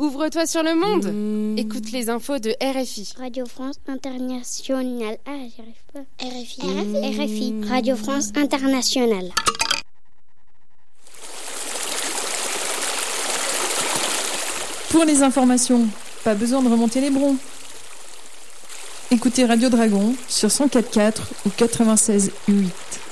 Ouvre-toi sur le monde. Écoute les infos de RFI. Radio France Internationale. Ah, j'y arrive pas. RFI. Radio France Internationale. Pour les informations, pas besoin de remonter les broncs. Écoutez Radio Dragon sur 104.4 ou 96.8.